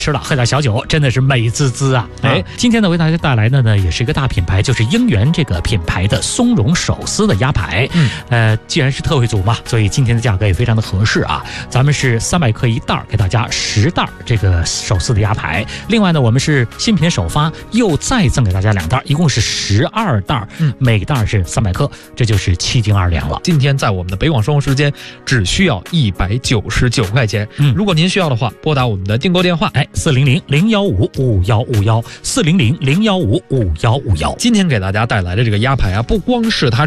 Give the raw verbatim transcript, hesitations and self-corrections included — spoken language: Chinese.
吃了喝点小酒，真的是美滋滋啊！哎，今天呢为大家带来的呢也是一个大品牌，就是英源这个品牌的松茸手撕的鸭排。嗯，呃，既然是特惠组嘛，所以今天的价格也非常的合适啊。咱们是三百克一袋，给大家十袋这个手撕的鸭排。另外呢，我们是新品首发，又再赠给大家两袋，一共是十二袋，嗯，每袋是三百克，这就是七斤二两了。 今天在我们的北广生活时间只需要一百九十九块钱。嗯，如果您需要的话，拨打我们的订购电话， 哎。四零零零幺五五幺五幺，四零零零幺五五幺五幺。 今天给大家带来的这个鸭排啊，不光是它